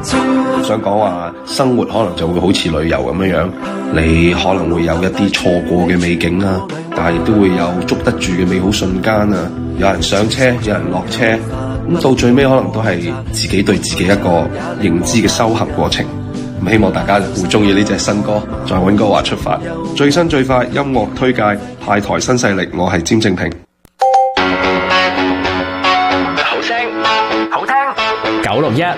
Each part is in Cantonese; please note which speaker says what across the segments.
Speaker 1: 想講話生活可能就會好似旅遊咁樣，你可能會有一啲錯過嘅美景啦，但係亦都會有捉得住嘅美好瞬間啊！有人上車，有人落車，咁到最尾可能都係自己對自己一個認知嘅修行過程。咁希望大家會中意呢隻新歌，在溫哥華出發，最新最快音樂推介，派台新勢力，我係詹正平。
Speaker 2: 好聲好聽961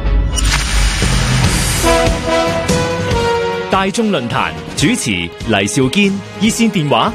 Speaker 2: 大眾論壇主持黎兆堅，熱線電話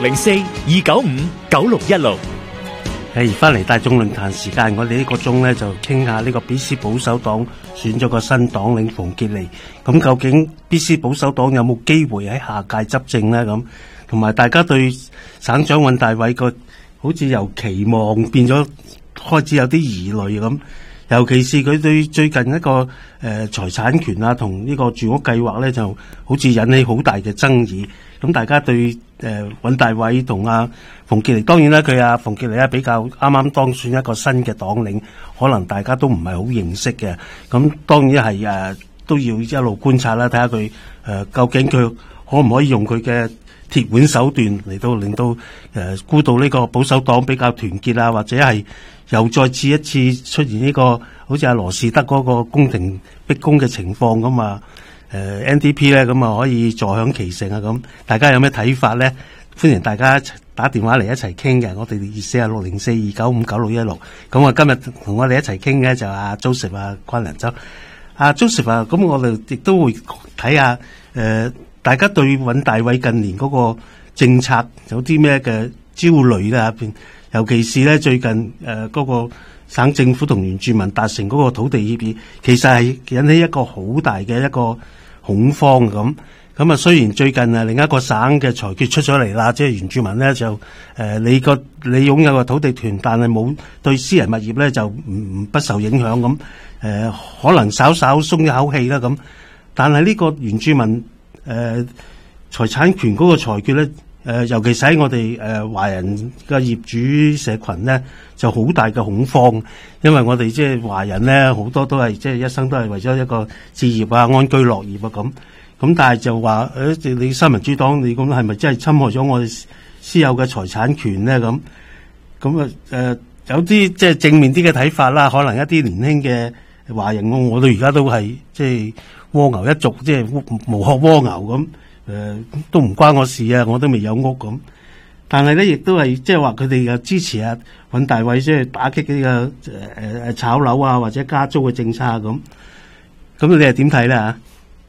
Speaker 2: 604-295-9616。
Speaker 3: 翻嚟大眾論壇時間，我哋呢個鐘咧就傾下呢個 BC 保守黨選咗個新黨領馮傑尼，咁究竟 BC 保守黨有冇機會喺下屆執政咧？咁同埋大家對省長尹大偉個好似由期望變咗開始有啲疑慮咁，尤其是佢對最近一個財產權啊同呢個住屋計劃咧，就好似引起好大嘅爭議。咁大家對尹大偉同阿馮傑尼，當然啦，佢阿馮傑尼比較啱啱當選一個新嘅黨領，可能大家都唔係好認識嘅。咁當然係都要一路觀察啦，睇下佢究竟佢可唔可以用佢嘅鐵腕手段嚟到令到估到呢個保守黨比較團結啊，或者係又再次一次出現呢個好似阿羅士德嗰個宮廷逼宮嘅情況咁啊。NDP 咧咁啊可以坐享其成啊！咁大家有咩睇法咧？歡迎大家打電話嚟一齊傾嘅。我哋熱線係604-295-9616。咁啊今日同我哋一齊傾嘅就阿 Joseph 啊關良洲。阿 Joseph 啊，咁我哋亦都會睇下大家對尹大偉近年嗰個政策有啲咩嘅焦慮啦，尤其是咧最近嗰個省政府同原住民達成嗰個土地協議，其實係引起一個好大嘅一個恐慌咁啊。雖然最近另一個省嘅裁決出咗嚟啦，即係原住民咧就你擁有個土地團，但係冇對私人物業咧就不受影響咁，可能稍稍鬆一口氣啦咁。但係呢個原住民財產權嗰個裁決咧，尤其是喺我哋華人嘅業主社群咧，就好大嘅恐慌，因為我哋即係華人咧，好多都係即係一生都係為咗一個置業啊、安居樂業啊咁。但係就話你新民主黨，你咁係咪真係侵害咗我哋私有嘅財產權咧？咁有啲即係正面啲嘅睇法啦，可能一啲年輕嘅華人，我到而家都係即係蝸牛一族，即係無殼蝸牛咁。都唔關我事啊！我都未有屋咁，但係咧亦都係即係話佢哋又支持啊尹大偉，即係打擊呢個炒樓啊或者加租嘅政策啊咁。咁你係點睇咧嚇？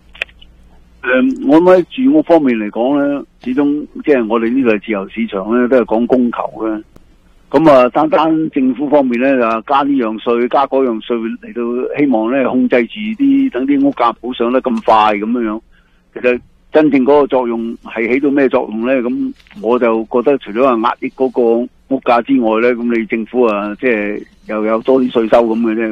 Speaker 4: 我諗喺住屋方面嚟講咧，始終即係我哋呢個係自由市場咧，都係講供求嘅。咁啊，單政府方面咧就加呢樣稅，加嗰樣稅嚟到希望咧控制住等啲屋價補上得咁快咁樣。其實真正嗰個作用係起到咩作用咧？咁我就覺得除咗話壓抑嗰個屋價之外咧，咁你政府即係又有多啲稅收咁嘅啫。